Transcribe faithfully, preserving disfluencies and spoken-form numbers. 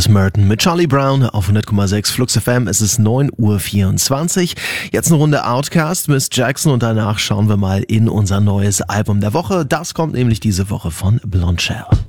Travis Merton mit Charlie Brown auf hundert Komma sechs Flux F M. Es ist neun Uhr vierundzwanzig. Jetzt eine Runde Outkast, Miss Jackson und danach schauen wir mal in unser neues Album der Woche. Das kommt nämlich diese Woche von Blondshell.